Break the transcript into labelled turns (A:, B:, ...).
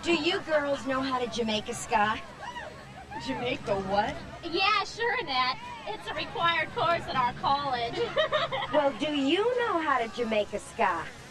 A: Do you girls know how to Jamaica ska?
B: Jamaica what?
C: Yeah, sure, Annette. It's a required course at our college.
A: Well, do you know how to Jamaica ska?